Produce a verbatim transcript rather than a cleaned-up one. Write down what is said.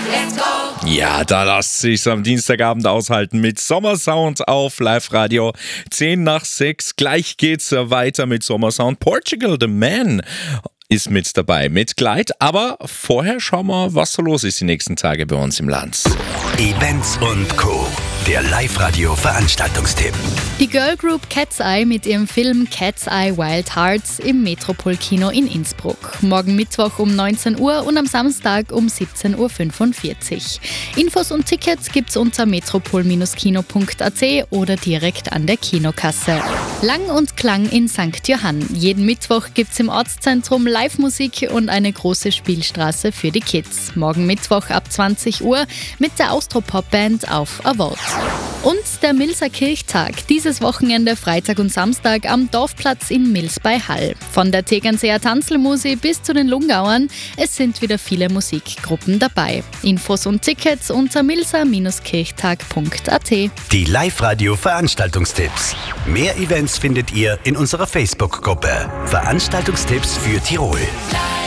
Ja, da lasst sich's am Dienstagabend aushalten mit Sommersound auf Live-Radio. zehn nach sechs, gleich geht's weiter mit Sommersound. Portugal The Man ist mit dabei, mit Gleit. Aber vorher schauen wir, was so los ist die nächsten Tage bei uns im Land. Events und Co. Der Live-Radio-Veranstaltungstipp. Die Girlgroup Cat's Eye mit ihrem Film Cat's Eye Wild Hearts im Metropol-Kino in Innsbruck. Morgen Mittwoch um neunzehn Uhr und am Samstag um siebzehn Uhr fünfundvierzig. Infos und Tickets gibt's unter metropol kino punkt a t oder direkt an der Kinokasse. Lang und Klang in Sankt Johann. Jeden Mittwoch gibt's im Ortszentrum Live-Musik und eine große Spielstraße für die Kids. Morgen Mittwoch ab zwanzig Uhr mit der Austropop-Band auf Award. Und der Milser Kirchtag. Dieses Wochenende Freitag und Samstag am Dorfplatz in Mils bei Hall. Von der Tegernseer Tanzelmusi bis zu den Lungauern. Es sind wieder viele Musikgruppen dabei. Infos und Tickets unter milser kirchtag punkt a t. Die Live-Radio-Veranstaltungstipps. Mehr Events findet ihr in unserer Facebook-Gruppe. Veranstaltungstipps für Tirol.